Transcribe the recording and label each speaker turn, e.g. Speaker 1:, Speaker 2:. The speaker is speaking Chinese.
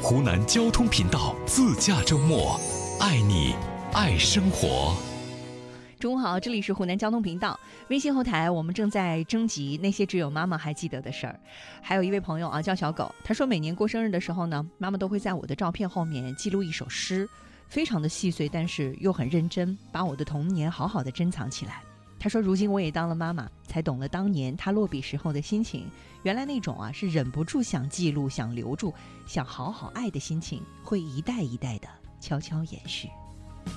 Speaker 1: 湖南交通频道自驾周末，爱你爱生活。
Speaker 2: 中午好，这里是湖南交通频道。微信后台我们正在征集那些只有妈妈还记得的事儿。还有一位朋友叫小狗，他说每年过生日的时候呢，妈妈都会在我的照片后面记录一首诗，非常的细碎，但是又很认真，把我的童年好好的珍藏起来。他说如今我也当了妈妈，才懂了当年他落笔时候的心情，原来那种是忍不住想记录、想留住、想好好爱的心情，会一代一代的悄悄延续。